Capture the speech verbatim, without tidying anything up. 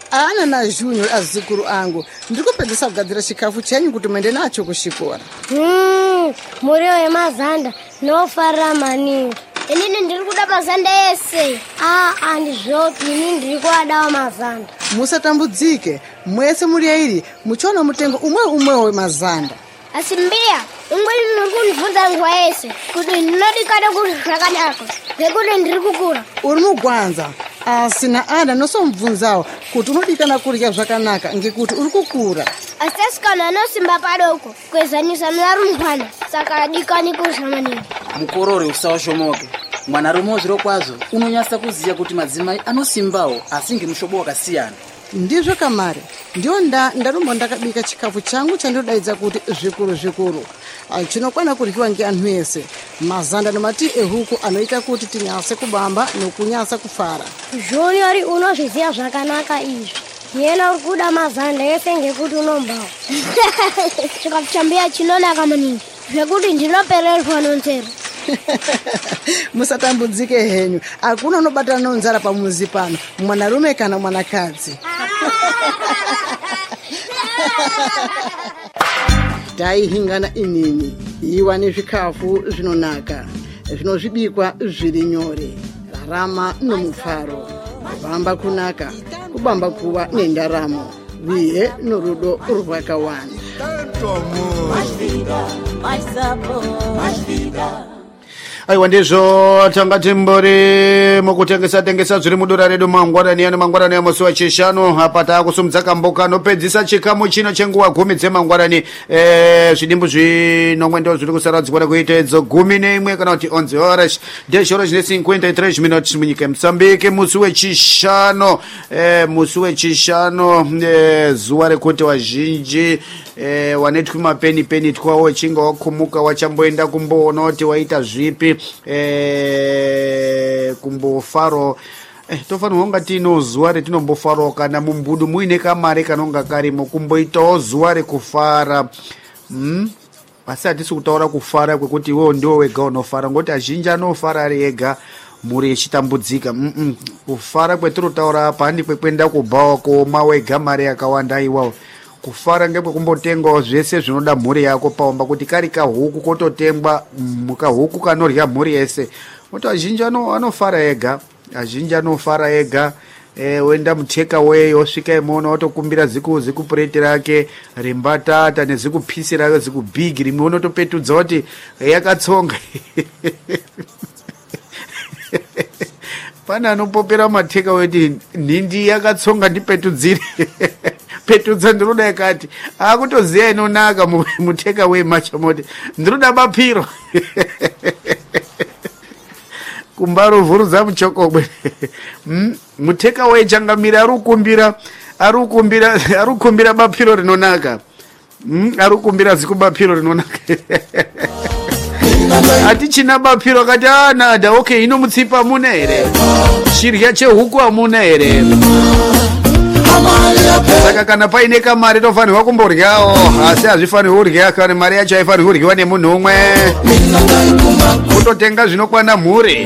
ana na Junior azikuru angu ndikupedzisa kugadzira chikafu chenyu kuti muende nacho kuchikora. Mm, muriwo wemazanda nofarira maningi. Inini ndiri kuda mazanda ese. Ah, andizvopi, inini ndiri kuadawo mazanda. Musatambudzike, mwese muri airi muchiona mutengo umwe umwe wemazanda. Asi mbiya, umweni muri kunibvunza nguva yese kuti ndinodikana kuti zvakanaka ngekuti ndiri kukura. Uri mugwanza, asi na ana nosomubvunzawo kuti unodikana kurya zvakanaka ngekuti uri kukura. Asi asikana anosimba padoko kwezanyisa nevarumbwana saka adikani kurya maningi. Mukorore usawashomoke. Mwanarume wozviro kwazvo unonyasa kuziya kuti madzimai anosimbawo asi ngemushobo wakasiyana. Ndizvo Kamari, ndiyo nda ndarumba ndakabika chikafu changu chandodaidza kuti zvikuru zvikuru. Chinokwana kuryiwa ngeanhu ese. Mazanda nemati ehuku anoita kuti tinyase kubamba nokunyasa kufara. Junior unozviziva zvakanaka izvi. Yena uri kuda mazanda ese ngekuti unombawo. Chikafu chambiya chinonaka maningi zvekuti ndinopererwa nonzero. Musatambudzike henyu, hakuna unobatana nonzara pamuzi pano, mwanarume kana mwanakadzi. Taihingana inini, iwa nezvikafu zvinonaka, zvinozvibikwa zviri nyore, rarama nomufaro, kubamba kunaka, kubamba kuva nendaramo, uye norudo rwakawanda. Aiwa ndizvo tanga timbori mukutengesa tengesa zviri mudura redu mangwarani ano mangwarani amusi wachishanu apa takusumudza kamboka anopedzisa chikamu chino chenguva gumi dzemangwarani eh zvidimbu zvinomwe ndo zviri kusaradzwa kuita idzo gumi neimwe kana kuti onze horas dezhoro zvine cinquenta e três minutos munyika yeMozambique musi wechishanu eh musi wechishanu eh zuva rekuti vazhinji eh wanetwi mapeni peni twawo chinga wakumuka wachamboenda kumboona kuti waita zvipi eh kumbofaro eh tofanira kunga tino zuva retinombofaro kana mumbudu muine kamari kanonga karimo kumboitawo zuva rekufara. mm? Asi hatisi kutaura kufara kwekuti iwewe ndiwo wega unofara ngoti azhinji anofara ari ega muri yechitambudzika. mm -mm. Kufara kwetinotaura apa handi kwekwenda kubhawa kuoma wega mari yakawanda iwawo. Kufara ngekwekumbotengwa zvese zvinoda mhuri yako paomba kuti kari kahuku kototengwa mukahuku kanorya mhuri yese. Kuti azhinji anofara ega, azhinji anofara ega. Eh wenda muteka weyo osvika imono otokumbira ziku ziku pureti rake rimbatata nezikupisi rake ziku big rimwe unotopetudza kuti yakatsonga. Pana anopopera mateka weti nhindi yakatsonga ndipetudzire. Petudza ndiroda yakati akutoziya inonaka muteka wemacha moti ndiroda bapiro. Kumbaro vhurudza muchokobwe. mm? Muteka wechangamira arukumbira arukumbira arukumbira bapiro rinonaka. mm? Arukumbira zikubapiro rinonaka. Atichina bapiro kati anada okay inomutsipa muna here chirya chehuku amuna here. Saka kana paine kamari tofanirwa kumboryawo asi hazvifanirwi kurya kana mari yacho haifanirwi kuryiwa nemunhu umwe. Kutotenga zvinokwana mhuri.